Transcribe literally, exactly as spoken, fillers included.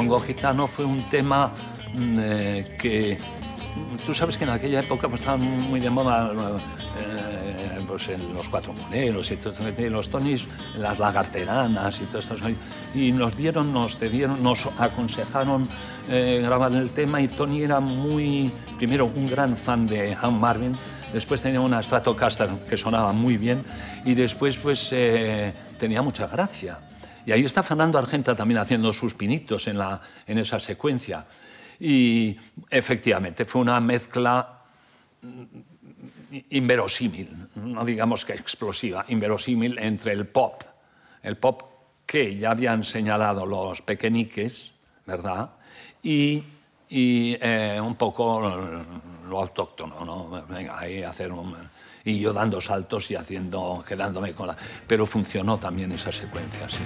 Bongo Gitano fue un tema eh, que... Tú sabes que en aquella época pues, estaban muy de moda eh, pues, los cuatro moneros y, todo, y los tonis, las lagarteranas y todo esto. Y nos dieron, nos dieron, nos aconsejaron eh, grabar el tema y Tony era muy, primero, un gran fan de Hank Marvin. Después tenía una Stratocaster que sonaba muy bien y después pues eh, tenía mucha gracia. Y ahí está Fernando Argenta también haciendo sus pinitos en, la, en esa secuencia. Y efectivamente fue una mezcla inverosímil, no digamos que explosiva, inverosímil entre el pop, el pop que ya habían señalado los pequeñiques, ¿verdad? Y, y eh, un poco lo, lo autóctono, ¿no? Venga, ahí hacer un... Y yo dando saltos y haciendo, quedándome con la... Pero funcionó también esa secuencia, sí.